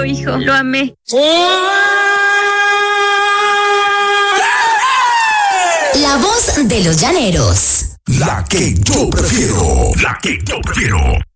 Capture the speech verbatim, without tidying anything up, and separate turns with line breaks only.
hijo. Lo amé.
La voz de los llaneros.
La que yo prefiero. La que yo prefiero.